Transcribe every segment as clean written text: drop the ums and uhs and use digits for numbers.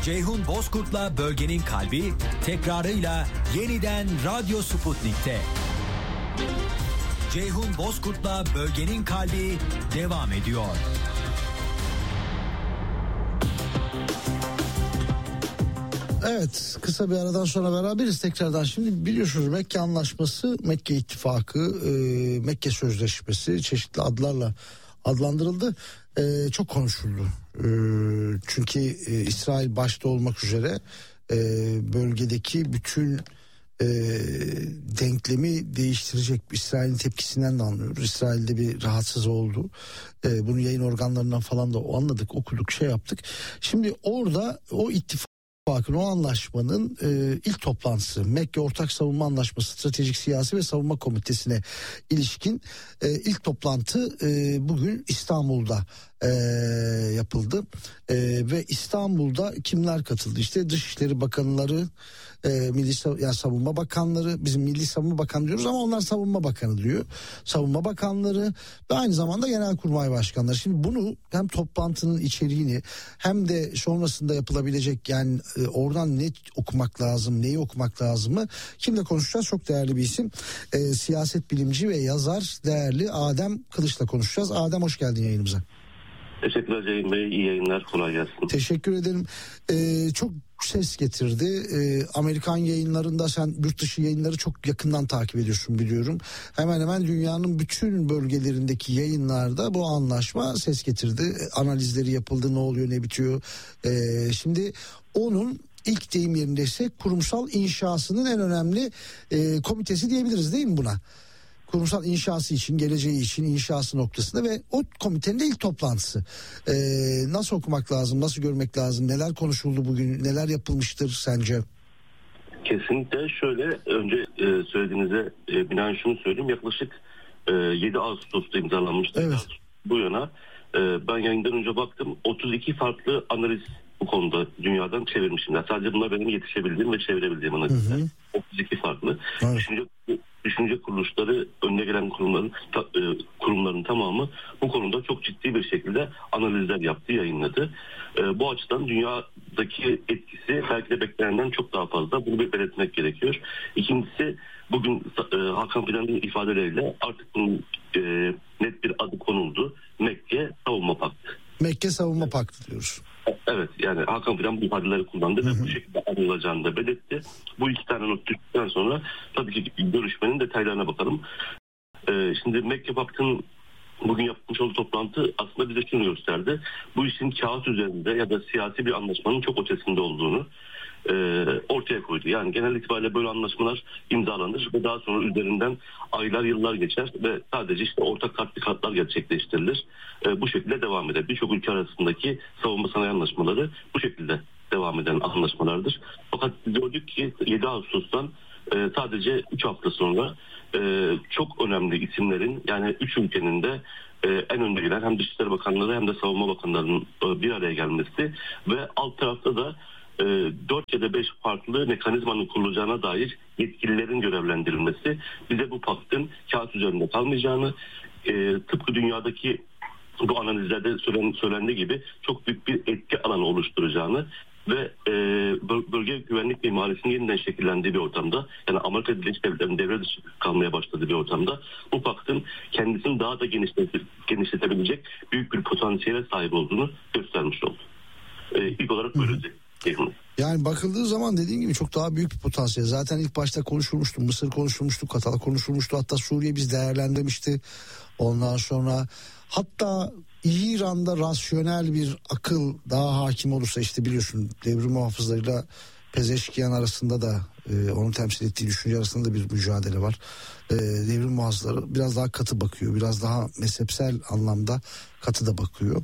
Ceyhun Bozkurt'la Bölgenin Kalbi tekrarıyla yeniden Radyo Sputnik'te. Ceyhun Bozkurt'la Bölgenin Kalbi devam ediyor. Evet, kısa bir aradan sonra beraberiz tekrardan. Şimdi biliyorsunuz Mekke Anlaşması, Mekke İttifakı, Mekke Sözleşmesi çeşitli adlarla adlandırıldı. Çok konuşuldu. Çünkü İsrail başta olmak üzere bölgedeki bütün denklemi değiştirecek. İsrail'in tepkisinden de anlıyoruz. İsrail'de bir rahatsız oldu. Bunu yayın organlarından falan da anladık, okuduk, şey yaptık. Şimdi orada o ittifakın, o anlaşmanın ilk toplantısı, Mekke Ortak Savunma Anlaşması Stratejik Siyasi ve Savunma Komitesi'ne ilişkin ilk toplantı bugün İstanbul'da yapıldı. Ve İstanbul'da kimler katıldı? İşte Dışişleri Bakanları, yani Savunma Bakanları, bizim Milli Savunma Bakanı diyoruz ama onlar Savunma Bakanı diyor. Savunma Bakanları ve aynı zamanda Genelkurmay Başkanları. Şimdi bunu hem toplantının içeriğini hem de sonrasında yapılabilecek, yani oradan ne okumak lazım, neyi okumak lazımı kimle konuşacağız? Çok değerli bir isim. Siyaset bilimci ve yazar değerli Adem Kılıç'la konuşacağız. Adem, hoş geldin yayınımıza. Teşekkürler Ceyhun Bey. İyi yayınlar. Kolay gelsin. Teşekkür ederim. Çok ses getirdi. Amerikan yayınlarında, sen yurt dışı yayınları çok yakından takip ediyorsun biliyorum. Hemen hemen dünyanın bütün bölgelerindeki yayınlarda bu anlaşma ses getirdi. Analizleri yapıldı, ne oluyor, ne bitiyor. Şimdi onun ilk deyim yerindeyse kurumsal inşasının en önemli komitesi diyebiliriz değil mi buna? Kurumsal inşası için, geleceği için inşası noktasında ve o komitenin de ilk toplantısı. Nasıl okumak lazım, nasıl görmek lazım, neler konuşuldu bugün, neler yapılmıştır sence? Kesinlikle şöyle, önce söylediğinize binaen şunu söyleyeyim. Yaklaşık 7 Ağustos'ta imzalanmıştı. Evet. Bu yana ben yayından önce baktım, 32 farklı analiz bu konuda dünyadan çevirmişim. Yani sadece bunlar benim yetişebildiğim ve çevirebildiğim analizler. 32 farklı. Evet. Düşünce kuruluşları, önüne gelen kurumların tamamı bu konuda çok ciddi bir şekilde analizler yaptı, yayınladı. Bu açıdan dünyadaki etkisi belki de beklenenden çok daha fazla. Bunu bir belirtmek gerekiyor. İkincisi, bugün Hakan Fidan'ın ifadeleriyle artık bunun net bir adı konuldu. Mekke Savunma Paktı. Mekke Savunma Paktı diyoruz. Evet, yani Hakan Fidan bu ifadeleri kullandı ve bu şekilde anılacağını da belirtti. Bu iki tane not düştükten sonra tabii ki görüşmenin detaylarına bakalım. Şimdi Mekke Paktı'nın bugün yapmış olduğu toplantı aslında bize şunu gösterdi. Bu işin kağıt üzerinde ya da siyasi bir anlaşmanın çok ötesinde olduğunu ortaya koydu. Yani genel itibariyle böyle anlaşmalar imzalanır ve daha sonra üzerinden aylar, yıllar geçer ve sadece işte ortak tatbikatlar gerçekleştirilir. Bu şekilde devam eder. Birçok ülke arasındaki savunma sanayi anlaşmaları bu şekilde devam eden anlaşmalardır. Fakat biz gördük ki 7 Ağustos'tan sadece 3 hafta sonra çok önemli isimlerin, yani 3 ülkenin de en önde gelen hem Dışişleri Bakanları hem de Savunma Bakanlarının bir araya gelmesi ve alt tarafta da 4 ya da 5 farklı mekanizmanın kurulacağına dair yetkililerin görevlendirilmesi bize bu paktın kağıt üzerinde kalmayacağını, tıpkı dünyadaki bu analizlerde söylendiği gibi çok büyük bir etki alanı oluşturacağını ve bölge güvenlik mimarisinin yeniden şekillendiği bir ortamda, yani Amerika Birleşik Devletleri'nin devre dışı kalmaya başladığı bir ortamda bu paktın kendisini daha da genişletebilecek büyük bir potansiyele sahip olduğunu göstermiş oldu. İlk olarak böyle özetleyeyim. Yani bakıldığı zaman dediğin gibi çok daha büyük bir potansiyel. Zaten ilk başta konuşulmuştu. Mısır konuşulmuştu, Katar konuşulmuştu. Hatta Suriye biz değerlendirmişti. Ondan sonra hatta İran'da rasyonel bir akıl daha hakim olursa, işte biliyorsun devrim muhafızlarıyla Pezeşkiyan arasında da onun temsil ettiği düşünce arasında da bir mücadele var. Devrim muhafızları biraz daha katı bakıyor. Biraz daha mezhepsel anlamda katı da bakıyor.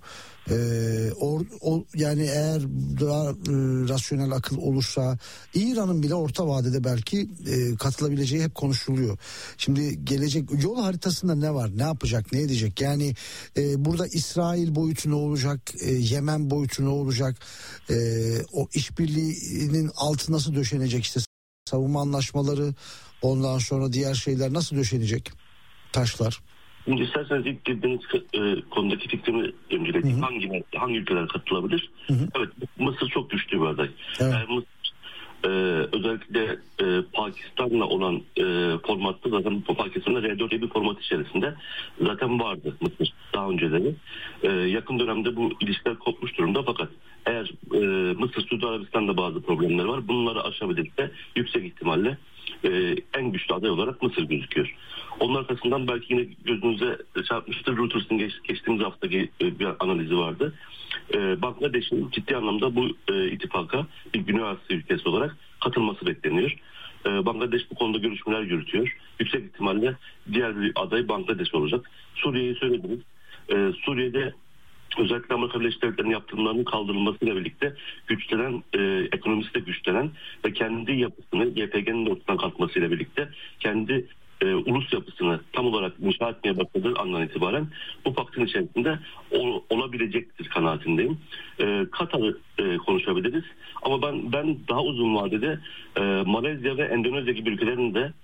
Yani eğer daha rasyonel akıl olursa İran'ın bile orta vadede belki katılabileceği hep konuşuluyor. Şimdi gelecek yol haritasında ne var, ne yapacak, ne edecek? Yani burada İsrail boyutu ne olacak, Yemen boyutu ne olacak, o işbirliğinin altı nasıl döşenecek, işte savunma anlaşmaları, ondan sonra diğer şeyler nasıl döşenecek, taşlar? Şimdi isterseniz ilk girdiğiniz konudaki fikrimi öncelikle hangi ülkeler katılabilir? Evet, Mısır çok düştü. güçlü bir aday. Evet. Özellikle Pakistan'la olan formatta zaten Pakistan'da R4 diye bir format içerisinde zaten vardı Mısır daha önceleri. Yakın dönemde bu ilişkiler kopmuş durumda, fakat eğer Mısır, Suudi Arabistan'da bazı problemler var. Bunları aşabilirse yüksek ihtimalle en güçlü aday olarak Mısır gözüküyor. Onun arkasından belki yine gözünüze çarpmıştır. Reuters'ın geçtiğimiz haftaki bir analizi vardı. Bangladeş'in ciddi anlamda bu ittifaka bir Güney Asya ülkesi olarak katılması bekleniyor. Bangladeş bu konuda görüşmeler yürütüyor. Yüksek ihtimalle diğer bir aday Bangladeş olacak. Suriye'yi söylediniz. Suriye'de özellikle Amerika Birleşik Devletleri'nin yaptırımlarının kaldırılmasıyla birlikte güçlenen, ekonomisi de güçlenen ve kendi yapısını YPG'nin de ortadan kalkmasıyla birlikte kendi ulus yapısını tam olarak inşa etmeye başladığı andan itibaren bu paktın içerisinde olabilecektir kanaatindeyim. Katar'ı konuşabiliriz ama ben daha uzun vadede Malezya ve Endonezya gibi ülkelerin de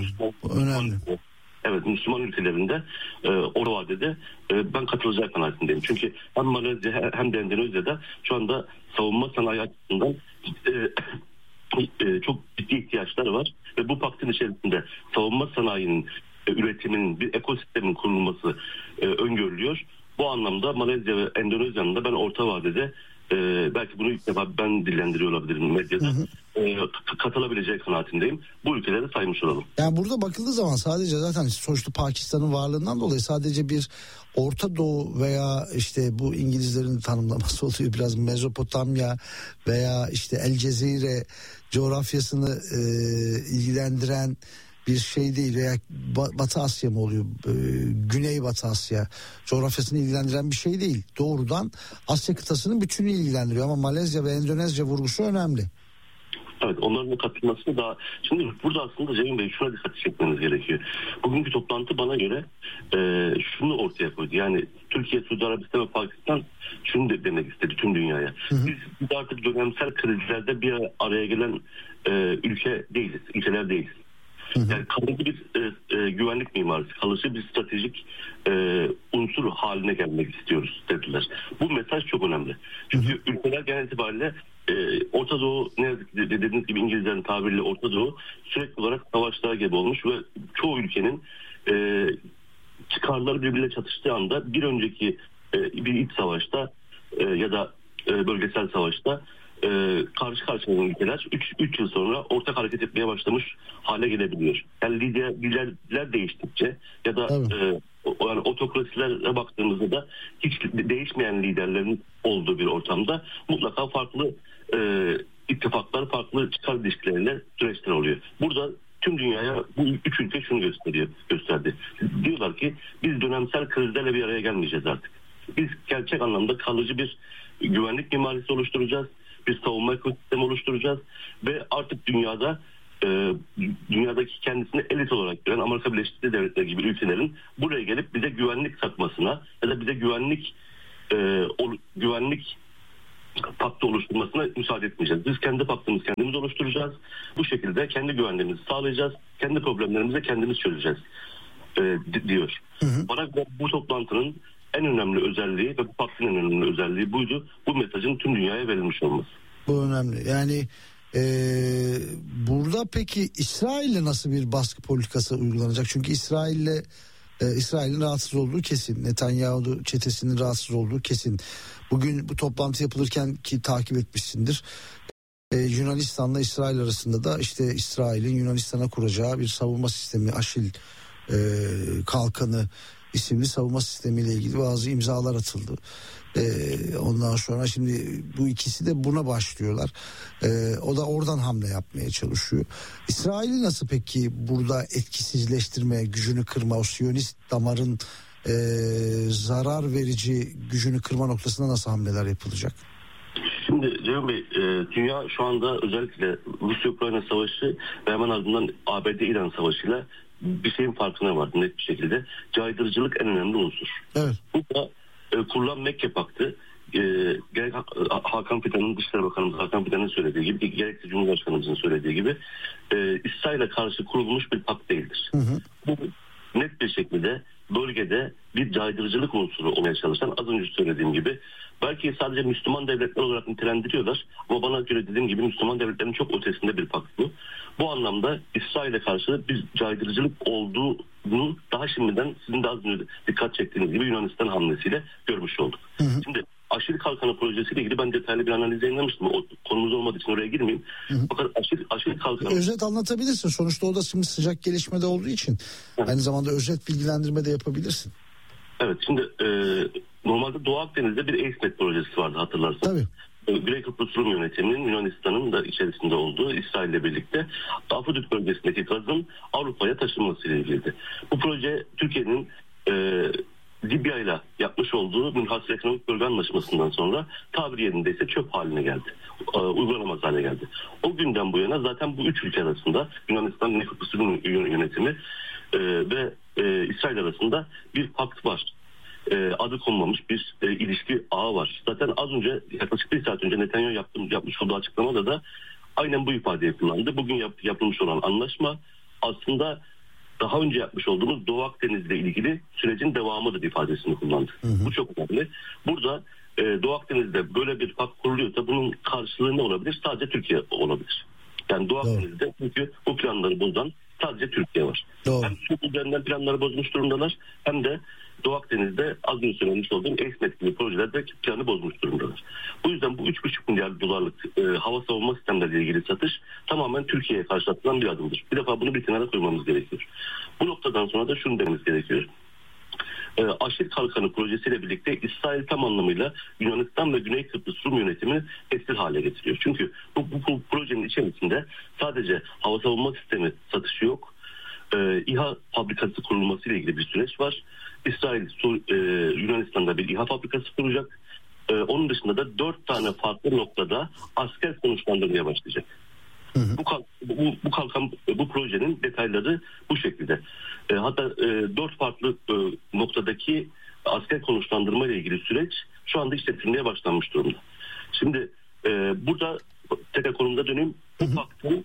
Müslüman ülkelerinde o vadede ben katılacağı kanaatindeyim. Çünkü hem Malezya hem de Endonezya'da şu anda savunma sanayi açısından çok ciddi ihtiyaçları var ve bu paktın içerisinde savunma sanayinin üretiminin bir ekosistemin kurulması öngörülüyor. Bu anlamda Malezya ve Endonezya'nın da ben orta vadede belki bunu ilk defa ben dillendiriyor olabilirim medyada, katılabileceği kanaatindeyim. Bu ülkeleri saymış olalım. Yani burada bakıldığı zaman sadece zaten sonuçta Pakistan'ın varlığından dolayı sadece bir Orta Doğu veya işte bu İngilizlerin tanımlaması oluyor biraz Mezopotamya veya işte El Cezire coğrafyasını ilgilendiren bir şey değil veya Batı Asya mı oluyor, Güney Batı Asya coğrafyasını ilgilendiren bir şey değil. Doğrudan Asya kıtasının bütününü ilgilendiriyor ama Malezya ve Endonezya vurgusu önemli. Evet, onların da katılması daha... Şimdi burada aslında Cemil Bey şuna dikkat çekmeniz gerekiyor. Bugünkü toplantı bana göre şunu ortaya koydu. Yani Türkiye, Suudi Arabistan ve Pakistan şunu demek istedi tüm dünyaya. Biz artık dönemsel krizlerde bir araya gelen ülkeler değiliz. Yani kalıcı bir güvenlik mimarisi, kalıcı bir stratejik unsur haline gelmek istiyoruz dediler. Bu mesaj çok önemli. Çünkü ülkeler genel itibariyle Orta Doğu, ne yazık ki dediğiniz gibi İngilizlerin tabiriyle Orta Doğu sürekli olarak savaşlara gebe olmuş ve çoğu ülkenin çıkarları birbiriyle çatıştığı anda bir önceki bir iç savaşta ya da bölgesel savaşta karşı karşıya olan ülkeler 3 yıl sonra ortak hareket etmeye başlamış hale gelebiliyor. Yani liderler değiştikçe ya da yani otokrasilere baktığımızda da hiç değişmeyen liderlerin olduğu bir ortamda mutlaka farklı ittifaklar, farklı çıkar ilişkileriyle süreçler oluyor. Burada tüm dünyaya bu 3 ülke şunu gösterdi. Diyorlar ki biz dönemsel krizlerle bir araya gelmeyeceğiz artık. Biz gerçek anlamda kalıcı bir güvenlik mimarisi oluşturacağız. Bir savunma ekosistemi oluşturacağız ve artık dünyadaki kendisini elit olarak gören Amerika Birleşik Devletleri gibi ülkelerin buraya gelip bize güvenlik satmasına ya da bize güvenlik paktı oluşturmasına müsaade etmeyeceğiz. Biz kendi paktımızı kendimiz oluşturacağız. Bu şekilde kendi güvenliğimizi sağlayacağız. Kendi problemlerimizi kendimiz çözeceğiz diyor. Bana göre bu toplantının en önemli özelliği ve bu paktın en önemli özelliği buydu. Bu mesajın tüm dünyaya verilmiş olması. Bu önemli. Yani burada peki İsrail'le nasıl bir baskı politikası uygulanacak? Çünkü İsrail'in rahatsız olduğu kesin. Netanyahu çetesinin rahatsız olduğu kesin. Bugün bu toplantı yapılırken ki takip etmişsindir. Yunanistan'la İsrail arasında da işte İsrail'in Yunanistan'a kuracağı bir savunma sistemi, Aşil Kalkanı isimli savunma sistemiyle ilgili bazı imzalar atıldı. Ondan sonra şimdi bu ikisi de buna başlıyorlar. O da oradan hamle yapmaya çalışıyor. İsrail'i nasıl peki burada etkisizleştirme, gücünü kırma, o Siyonist damarın zarar verici gücünü kırma noktasında nasıl hamleler yapılacak? Şimdi Ceyhun Bey, dünya şu anda özellikle Rusya-Ukrayna savaşı ve hemen ardından ABD-İran savaşıyla bir şeyin farkına vardı net bir şekilde. Caydırıcılık en önemli unsur. Evet. Bu da kurulan Mekke Paktı gerek Hakan Fidan'ın, Dışişleri Bakanımız Hakan Fidan'ın söylediği gibi, gerek de Cumhurbaşkanımızın söylediği gibi İsrail'e karşı kurulmuş bir pakt değildir. Bu net bir şekilde bölgede bir caydırıcılık unsuru olmaya çalışan, az önce söylediğim gibi belki sadece Müslüman devletler olarak nitelendiriyorlar ama bana göre dediğim gibi Müslüman devletlerin çok ötesinde bir pakt bu. Bu anlamda İsrail'e karşı bir caydırıcılık olduğunu daha şimdiden sizin de az önce dikkat çektiğiniz gibi Yunanistan hamlesiyle görmüş olduk. Şimdi Aşil Kalkanı projesiyle ilgili ben detaylı bir analiz yayınlamıştım. O konumuz olmadığı için oraya girmeyeyim. Fakat Aşil Kalkanı... Özet anlatabilirsin. Sonuçta o da şimdi sıcak gelişmede olduğu için. Aynı zamanda özet bilgilendirme de yapabilirsin. Evet, şimdi normalde Doğu Akdeniz'de bir AceMed projesi vardı, hatırlarsanız. Tabii. Güney Kıbrıs Rum yönetiminin Yunanistan'ın da içerisinde olduğu İsrail'le birlikte Afrodit bölgesindeki gazın Avrupa'ya taşınmasıyla ilgiliydi. Bu proje Türkiye'nin Libya ile yapmış olduğu münhasır ekonomik bölge anlaşmasından sonra tabiri yerindeyse çöp haline geldi. Uygulanamaz hale geldi. O günden bu yana zaten bu üç ülke arasında Yunanistan, Güney Kıbrıs Rum yönetimi ve İsrail arasında bir pakt var. Adı konmamış bir ilişki ağı var. Zaten az önce, yaklaşık bir saat önce Netanyahu yapmış olduğu açıklamada da aynen bu ifadeyi kullandı. Bugün yapılmış olan anlaşma aslında daha önce yapmış olduğumuz Doğu Akdeniz ile ilgili sürecin devamıdır ifadesini kullandı. Bu çok önemli. Burada Doğu Akdeniz'de böyle bir pakt kuruluyorsa bunun karşılığı ne olabilir? Sadece Türkiye olabilir. Yani Doğu Akdeniz'de çünkü bu planları bozan sadece Türkiye var. Doğru. Hem Türk üzerinden planları bozmuş durumdalar hem de Doğu Akdeniz'de az önce söylemiş olduğum AceMed gibi projelerde planı bozmuş durumdalar. Bu yüzden bu 3,5 milyar dolarlık hava savunma sistemleriyle ilgili satış tamamen Türkiye'ye karşı atılan bir adımdır. Bir defa bunu bir kenara koymamız gerekiyor. Bu noktadan sonra da şunu dememiz gerekiyor. Aşil Kalkanı projesiyle birlikte İsrail tam anlamıyla Yunanistan ve Güney Kıbrıs Rum yönetimini esir hale getiriyor. Çünkü bu projenin içerisinde sadece hava savunma sistemi satışı yok. İHA fabrikası kurulması ile ilgili bir süreç var. İsrail Yunanistan'da bir İHA fabrikası kuracak. Onun dışında da 4 tane farklı noktada asker konuşlandırmaya başlayacak. Bu projenin detayları bu şekilde. Hatta 4 farklı noktadaki asker konuşlandırma ile ilgili süreç şu anda işletilmeye başlanmış durumda. Şimdi burada tekrar konumuza döneyim. Bu paktın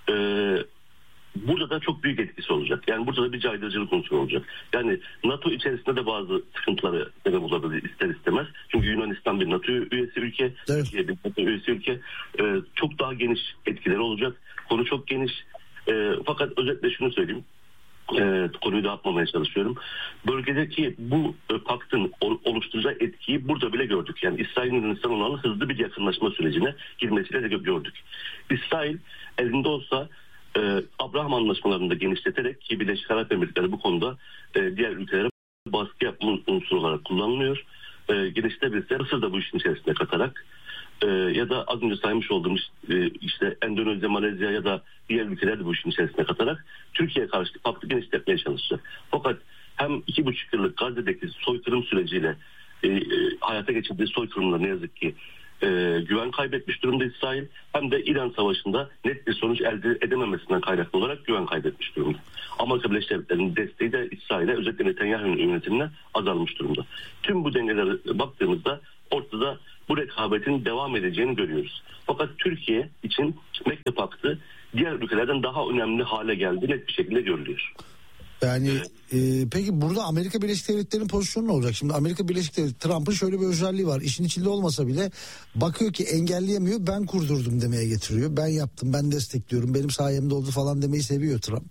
burada da çok büyük etkisi olacak. Yani burada da bir caydırıcılık unsuru olacak. Yani NATO içerisinde de bazı sıkıntıları sebep olabilir ister istemez. Çünkü Yunanistan bir NATO üyesi ülke, Türkiye bir NATO üyesi ülke. Çok daha geniş etkileri olacak. Konu çok geniş. Fakat özetle şunu söyleyeyim. Konuyu dağıtmamaya çalışıyorum. Bölgedeki bu paktın oluşturacağı etkiyi burada bile gördük. Yani İsrail Yunanistan olan hızlı bir yakınlaşma sürecine girmesiyle de gördük. İsrail elinde olsa Abraham anlaşmalarını da genişleterek ki Birleşik Arap Emirlikleri bu konuda diğer ülkelere baskı yapma unsuru olarak kullanılıyor. Genişletebilirse Mısır da bu işin içerisine katarak ya da az önce saymış olduğum işte Endonezya, Malezya ya da diğer ülkeler de bu işin içerisine katarak Türkiye'ye karşı paktı genişletmeye çalışacak. Fakat hem 2,5 yıllık Gazze'deki soykırım süreciyle hayata geçirdiği soykırımla ne yazık ki güven kaybetmiş durumda İsrail, hem de İran Savaşı'nda net bir sonuç elde edememesinden kaynaklı olarak güven kaybetmiş durumda. Amerika Birleşik Devletleri'nin desteği de İsrail'e, özellikle Netanyahu'nun yönetimine azalmış durumda. Tüm bu dengelere baktığımızda ortada bu rekabetin devam edeceğini görüyoruz. Fakat Türkiye için Mekke Paktı diğer ülkelerden daha önemli hale geldi, net bir şekilde görülüyor. Yani peki burada Amerika Birleşik Devletleri'nin pozisyonu ne olacak? Şimdi Amerika Birleşik Devletleri, Trump'ın şöyle bir özelliği var. İşin içinde olmasa bile bakıyor ki engelleyemiyor, ben kurdurdum demeye getiriyor. Ben yaptım, ben destekliyorum, benim sayemde oldu falan demeyi seviyor Trump.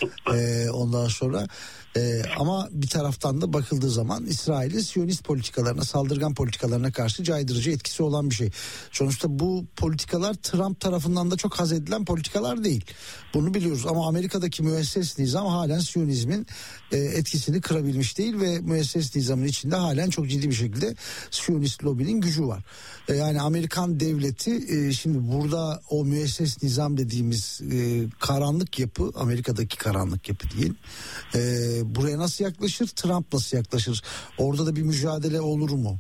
Ondan sonra ama bir taraftan da bakıldığı zaman İsrail'in Siyonist politikalarına, saldırgan politikalarına karşı caydırıcı etkisi olan bir şey. Sonuçta bu politikalar Trump tarafından da çok haz edilen politikalar değil. Bunu biliyoruz ama Amerika'daki müesses nizam halen Siyonizmin etkisini kırabilmiş değil ve müesses nizamın içinde halen çok ciddi bir şekilde Siyonist lobinin gücü var. Yani Amerikan devleti şimdi burada o müesses nizam dediğimiz karanlık yapı, Amerika'daki karanlık yapı diyelim, buraya nasıl yaklaşır, Trump nasıl yaklaşır? Orada da bir mücadele olur mu?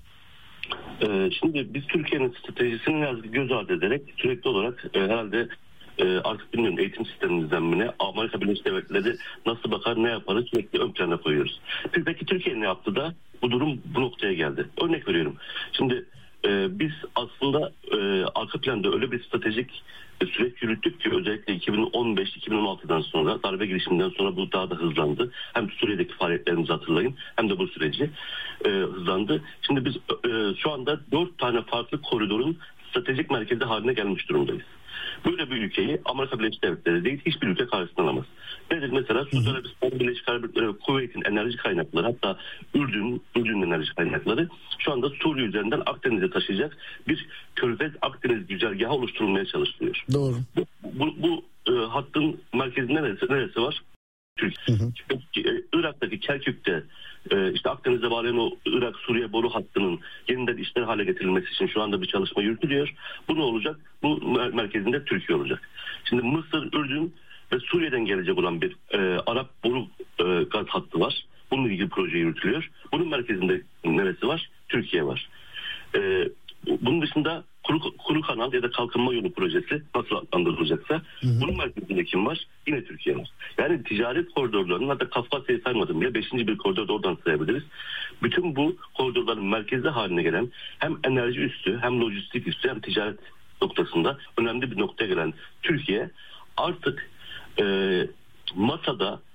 Şimdi biz Türkiye'nin stratejisini göz ardı ederek sürekli olarak herhalde artık bilmiyorum eğitim sistemimizden mi ne, Amerika Birleşik Devletleri nasıl bakar, ne yaparız sürekli ön plana koyuyoruz. Peki Türkiye ne yaptı da bu durum bu noktaya geldi? Örnek veriyorum. Şimdi biz aslında arka planda öyle bir stratejik süreç yürüttük ki özellikle 2015-2016'dan sonra darbe girişiminden sonra bu daha da hızlandı. Hem Suriye'deki faaliyetlerimizi hatırlayın hem de bu süreci hızlandı. Şimdi biz şu anda 4 tane farklı koridorun stratejik merkezi haline gelmiş durumdayız. Böyle bir ülkeyi Amerika Birleşik Devletleri değil hiçbir ülke karşısına alamaz. Nedir mesela? Suudi Arabistan, Birleşik Arap Emirlikleri, Kuveyt'in enerji kaynakları, hatta Ürdün'ün enerji kaynakları şu anda Suriye üzerinden Akdeniz'e taşıyacak bir Körfez Akdeniz güzergahı oluşturulmaya çalışılıyor. Doğru. Bu hattın merkezinde neresi var? Türkiye. Irak'taki Kerkük'te işte Akdeniz'e bağlayan o Irak-Suriye boru hattının yeniden işler hale getirilmesi için şu anda bir çalışma yürütülüyor. Bu ne olacak? Bu merkezinde Türkiye olacak. Şimdi Mısır, Ürdün ve Suriye'den gelecek olan bir Arap boru gaz hattı var. Bununla ilgili proje yürütülüyor. Bunun merkezinde neresi var? Türkiye var. Bunun dışında Kuru Kanal ya da Kalkınma Yolu projesi nasıl adlandırılacaksa bunun merkezinde kim var? Yine Türkiye var. Yani ticaret koridorlarının, hatta Kafkasya'yı saymadım bile 5. bir koridor da oradan sayabiliriz. Bütün bu koridorların merkezi haline gelen hem enerji üssü hem lojistik üssü hem ticaret noktasında önemli bir noktaya gelen Türkiye artık masada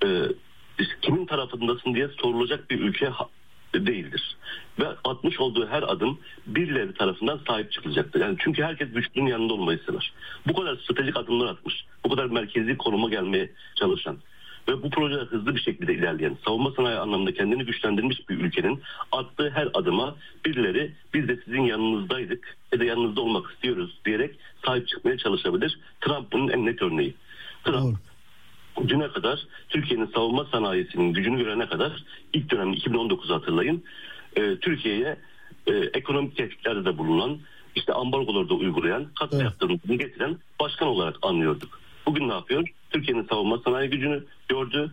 kimin tarafındasın diye sorulacak bir ülke değildir. Ve atmış olduğu her adım birileri tarafından sahip çıkılacaktır. Yani çünkü herkes güçlünün yanında olmayı sever. Bu kadar stratejik adımlar atmış, bu kadar merkezi konuma gelmeye çalışan ve bu projeler hızlı bir şekilde ilerleyen, savunma sanayi anlamında kendini güçlendirmiş bir ülkenin attığı her adıma birileri biz de sizin yanınızdaydık ya da yanınızda olmak istiyoruz diyerek sahip çıkmaya çalışabilir. Trump bunun en net örneği. Trump düne kadar Türkiye'nin savunma sanayisinin gücünü görene kadar ilk dönem 2019'u hatırlayın. Türkiye'ye ekonomik tehditlerde de bulunan, işte ambargoları da uygulayan, katlı yaptırımını getiren başkan olarak anlıyorduk. Bugün ne yapıyor? Türkiye'nin savunma sanayi gücünü gördü.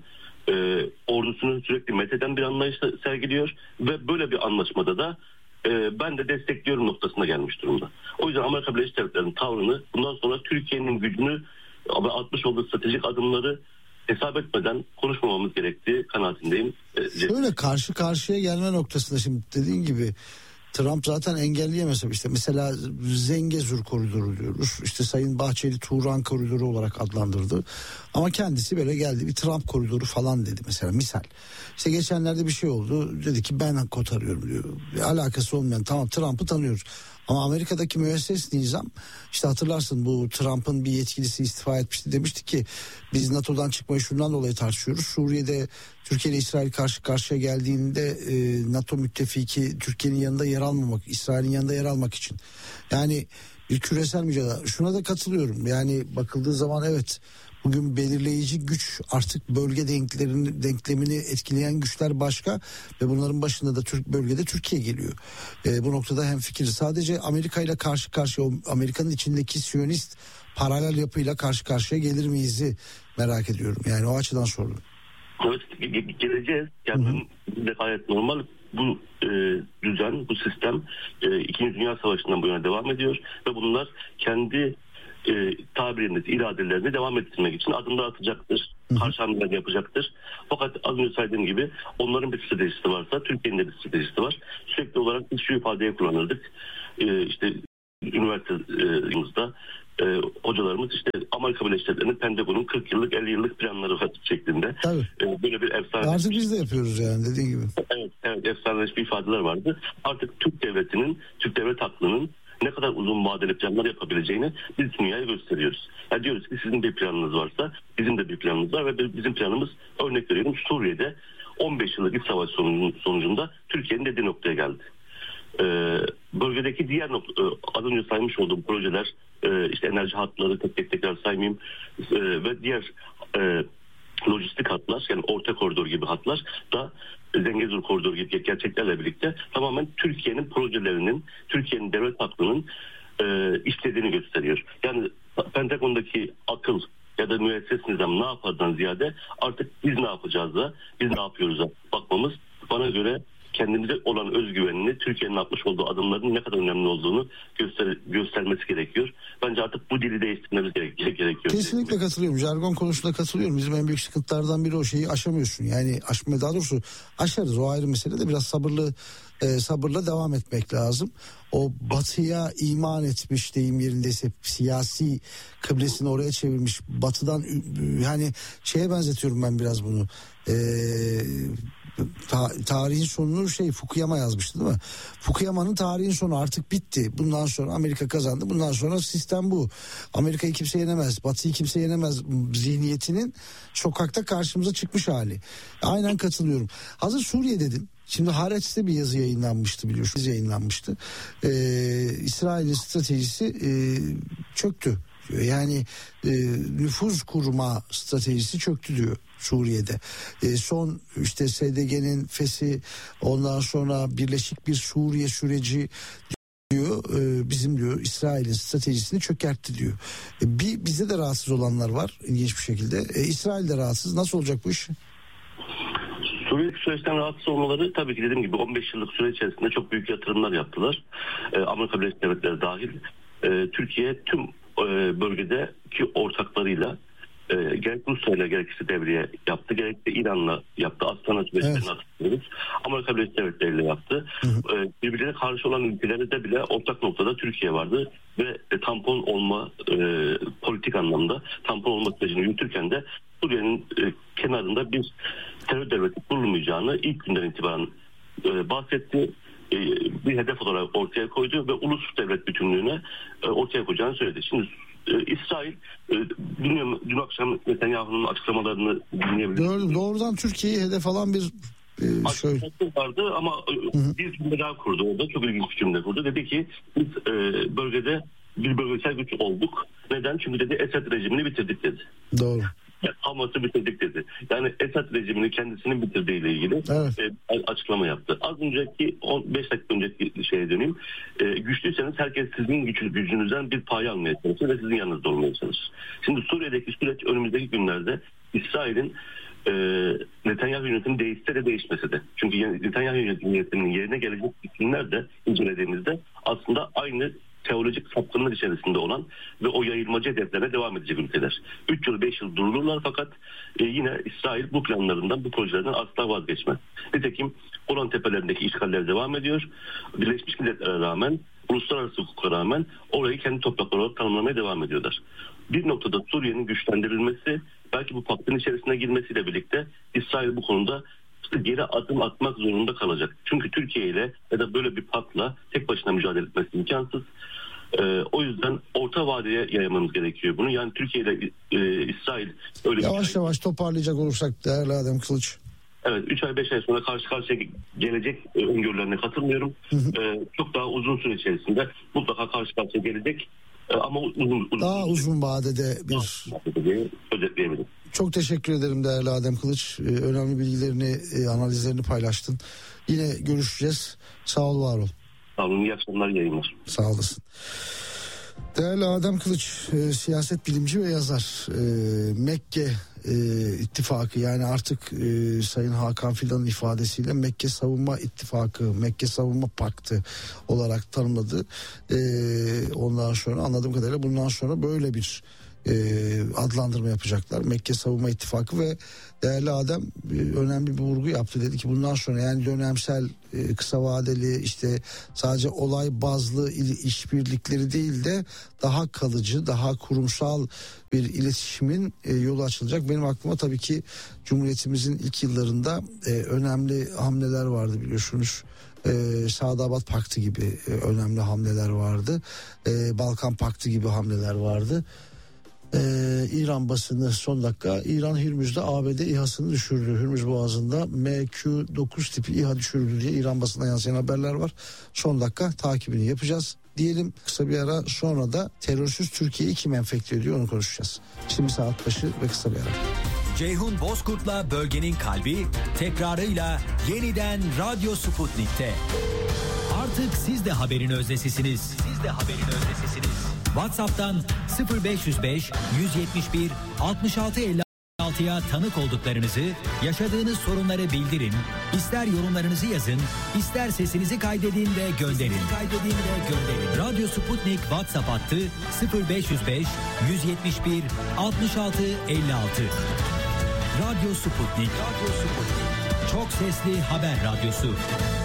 Ordusunu sürekli metheden bir anlayışla sergiliyor ve böyle bir anlaşmada da ben de destekliyorum noktasına gelmiş durumda. O yüzden Amerika Birleşik Devletleri'nin tavrını bundan sonra Türkiye'nin gücünü ve atmış olduğu stratejik adımları hesap etmeden konuşmamamız gerektiği kanaatindeyim. Şöyle karşı karşıya gelme noktasında şimdi dediğin gibi Trump zaten engelleyemez. İşte mesela Zengezur koridoru diyoruz. İşte Sayın Bahçeli Turan koridoru olarak adlandırdı. Ama kendisi böyle geldi bir Trump koridoru falan dedi mesela misal. İşte geçenlerde bir şey oldu. Dedi ki ben kotarıyorum diyor. Bir alakası olmayan, tamam Trump'ı tanıyoruz. Ama Amerika'daki müesses nizam, işte hatırlarsın bu Trump'ın bir yetkilisi istifa etmişti, demişti ki biz NATO'dan çıkmayı şundan dolayı tartışıyoruz. Suriye'de Türkiye ile İsrail karşı karşıya geldiğinde NATO müttefiki Türkiye'nin yanında yer almamak, İsrail'in yanında yer almak için. Yani bir küresel mücadele. Şuna da katılıyorum. Yani bakıldığı zaman evet, bugün belirleyici güç artık bölge denklemini etkileyen güçler başka ve bunların başında da bölgede Türkiye geliyor. Bu noktada hemfikiriz. Sadece Amerika ile karşı karşıya, Amerika'nın içindeki Siyonist paralel yapıyla karşı karşıya gelir miyiz merak ediyorum. Yani o açıdan sordum. Evet, geleceğiz. Yani de gayet normal. Bu düzen, bu sistem 2. Dünya Savaşı'ndan bu yana devam ediyor ve bunlar kendi tabiriniz, iradelerini devam ettirmek için adımlar atacaktır. Karşı hamleler yapacaktır. Fakat az önce saydığım gibi onların bir stratejisi varsa Türkiye'nin de bir stratejisi var. Sürekli olarak biz şu ifadeyi kullanırdık. İşte üniversitemizde hocalarımız işte Amerika Birleşik Devletleri'nin Pentagon'un 40 yıllık 50 yıllık planları şeklinde böyle bir efsane. Artık biz de yapıyoruz yani dediğin gibi. Evet, efsaneleşmiş ifadeler vardı. Artık Türk devletinin, Türk devlet aklının ne kadar uzun vadeli planlar yapabileceğini biz dünyaya gösteriyoruz. Yani diyoruz ki sizin bir planınız varsa bizim de bir planımız var ve bizim planımız, örnek veriyorum, Suriye'de 15 yıllık iç savaş sonucunda Türkiye'nin dediği noktaya geldi. Bölgedeki diğer az önce saymış olduğum projeler, işte enerji hatları tekrar saymayayım ve diğer lojistik hatlar, yani orta koridor gibi hatlar da Zengezur koridoru gibi gerçeklerle birlikte tamamen Türkiye'nin projelerinin, Türkiye'nin devlet aklının istediğini gösteriyor. Yani Pentagon'daki akıl ya da müesses nizam ne yapardan ziyade artık biz ne yapacağız da, biz ne yapıyoruz da bakmamız bana göre kendimize olan özgüvenini, Türkiye'nin atmış olduğu adımların ne kadar önemli olduğunu göstermesi gerekiyor. Bence artık bu dili değiştirmemiz gerekiyor. Kesinlikle katılıyorum. Jargon konusunda katılıyorum. Bizim en büyük sıkıntılardan biri o, şeyi aşamıyorsun. Yani daha doğrusu aşarız, o ayrı mesele de biraz sabırla devam etmek lazım. O batıya iman etmiş, deyim yerindeyse siyasi kıblesini oraya çevirmiş batıdan, yani şeye benzetiyorum ben biraz bunu. Tarihin sonunu Fukuyama yazmıştı değil mi? Fukuyama'nın tarihin sonu artık bitti. Bundan sonra Amerika kazandı. Bundan sonra sistem bu. Amerika'yı kimse yenemez, Batı'yı kimse yenemez zihniyetinin sokakta karşımıza çıkmış hali. Aynen katılıyorum. Hazır Suriye dedin. Şimdi Haaretz'te bir yazı yayınlanmıştı, biliyorsunuz. İsrail'in stratejisi çöktü. Yani nüfuz kurma stratejisi çöktü diyor Suriye'de. Son işte SDG'nin fesi, ondan sonra birleşik bir Suriye süreci diyor, bizim diyor İsrail'in stratejisini çökertti diyor. Bizde de rahatsız olanlar var ilginç bir şekilde. İsrail de rahatsız. Nasıl olacak bu iş? Suriye'deki süreçten rahatsız olmaları, tabii ki dediğim gibi 15 yıllık süre içerisinde çok büyük yatırımlar yaptılar. Amerika Birleşik Devletleri dahil. Türkiye tüm bölgedeki ortaklarıyla gerek Rusya'yla gerekirse devriye yaptı, gerekse İran'la yaptı. Astana süreçlerini hatırlıyoruz. Amerika Birleşik Devletleri'yle yaptı. Birbirine karşı olan ülkelerde bile ortak noktada Türkiye vardı ve tampon olma, politik anlamda tampon olma sürecini yürütürken de Suriye'nin kenarında bir terör devleti kurulmayacağını ilk günden itibaren bahsetti. Bir hedef olarak ortaya koydu ve ulus devlet bütünlüğüne ortaya koyacağını söyledi. Şimdi İsrail, dün akşam Netanyahu'nun açıklamalarını dinleyebiliriz. Doğrudan Türkiye'yi hedef alan bir vardı ama bir cümle daha kurdu orada. Çok ilginç bir cümle kurdu. Dedi ki biz bölgede bir bölgesel güç olduk. Neden? Çünkü dedi Esad rejimini bitirdik dedi. Doğru. Hamas'ı bitirdik dedi. Yani Esad rejimini kendisinin bitirdiğiyle ilgili açıklama yaptı. Az önceki 5 dakika önceki şeye döneyim. Güçlüyseniz herkes sizin gücünüzden bir pay almaya çalışır ve sizin yanınızda olmaya çalışır. Şimdi Suriye'deki süreç önümüzdeki günlerde İsrail'in Netanyahu yönetimi değişse de değişmese de. Çünkü Netanyahu yönetiminin yerine gelecek isimler de incelediğimizde aslında aynı teolojik sapkınlık içerisinde olan ve o yayılmacı hedeflerine devam edecek ülkeler. 3 yıl 5 yıl dururlar fakat yine İsrail bu planlarından, bu projelerden asla vazgeçmez. Nitekim Golan Tepelerindeki işgaller devam ediyor. Birleşmiş Milletler'e rağmen, uluslararası hukuka rağmen orayı kendi toprakları olarak tanımlamaya devam ediyorlar. Bir noktada Suriye'nin güçlendirilmesi, belki bu paktın içerisine girmesiyle birlikte İsrail bu konuda geri adım atmak zorunda kalacak. Çünkü Türkiye ile ya da böyle bir paktla tek başına mücadele etmesi imkansız. O yüzden orta vadeye yayamamız gerekiyor bunu. Yani Türkiye ile İsrail öyle yavaş toparlayacak olursak değerli Adem Kılıç. Evet, 3 ay 5 ay sonra karşı karşıya gelecek öngörülerine katılmıyorum. Çok daha uzun süre içerisinde mutlaka karşı karşıya gelecek. Ama uzun vadede bir özetleyebilirim. Çok teşekkür ederim değerli Adem Kılıç. Önemli bilgilerini, analizlerini paylaştın. Yine görüşeceğiz. Sağ ol, var ol. Sağ olun, iyi akşamlar, yayınlar. Sağ olasın. Değerli Adem Kılıç, siyaset bilimci ve yazar. Mekke ittifakı, yani artık Sayın Hakan Fidan'ın ifadesiyle Mekke Savunma İttifakı, Mekke Savunma Paktı olarak tanımladı. Ondan sonra anladığım kadarıyla bundan sonra böyle bir adlandırma yapacaklar. Mekke Savunma İttifakı ve değerli Adem önemli bir vurgu yaptı. Dedi ki bundan sonra, yani dönemsel, kısa vadeli, işte sadece olay bazlı işbirlikleri değil de daha kalıcı, daha kurumsal bir iletişimin yolu açılacak. Benim aklıma tabii ki Cumhuriyetimizin ilk yıllarında önemli hamleler vardı, biliyorsunuz. Sadabat Paktı gibi önemli hamleler vardı. Balkan Paktı gibi hamleler vardı. İran basını son dakika, İran Hürmüz'de ABD İHA'sını düşürdü. Hürmüz Boğazı'nda MQ-9 tipi İHA düşürdü diye İran basına yansıyan haberler var. Son dakika takibini yapacağız. Diyelim, kısa bir ara, sonra da terörsüz Türkiye'yi kim enfekte ediyor onu konuşacağız. Şimdi saat başı ve kısa bir ara. Ceyhun Bozkurt'la Bölgenin Kalbi tekrarıyla yeniden Radyo Sputnik'te. Artık siz de haberin özdesisiniz. WhatsApp'tan 0505 171 66 56 76'ya tanık olduklarınızı, yaşadığınız sorunları bildirin, ister yorumlarınızı yazın, ister sesinizi kaydedin ve gönderin. Radyo Sputnik WhatsApp hattı 0505 171 66 56. Radyo Sputnik. Çok sesli haber radyosu.